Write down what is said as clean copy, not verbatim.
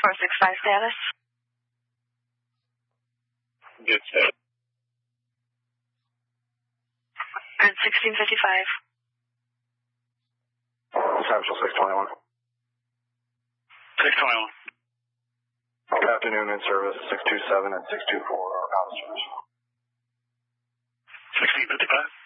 465 status. Good set. Grid 1655. Central 621. 621. Afternoon in service 627 and 624 are out of service. 1655.